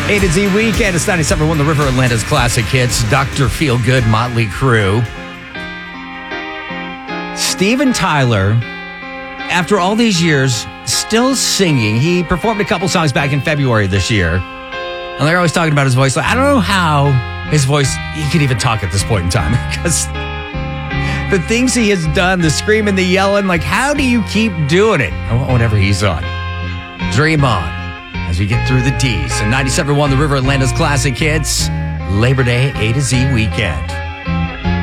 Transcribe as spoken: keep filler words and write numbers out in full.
A to Z weekend. It's ninety-seven point one The River Atlanta's classic hits. Doctor Feelgood, Motley Crue. Steven Tyler, after all these years, still singing. He performed a couple songs back in February this year. And they're always talking about his voice. Like, I don't know how his voice, he could even talk at this point in time. Because the things he has done, the screaming, the yelling, like, how do you keep doing it? Whatever he's on. Dream on. As we get through the D's. And ninety-seven point one The River Atlanta's classic hits. Labor Day A to Z weekend.